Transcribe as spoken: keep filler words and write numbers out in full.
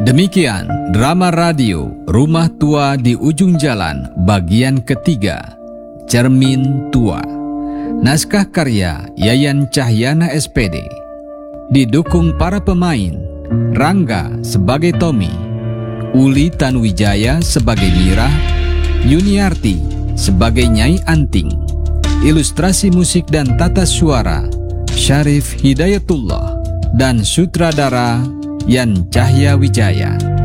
Demikian drama radio Rumah Tua di Ujung Jalan bagian ketiga, Cermin Tua. Naskah karya Yayan Cahyana S P D. Didukung para pemain: Rangga sebagai Tommy, Uli Tanuwijaya sebagai Mira, Yuniarti sebagai Nyai Anting. Ilustrasi musik dan tata suara Syarif Hidayatullah dan sutradara Yan Cahya Wijaya.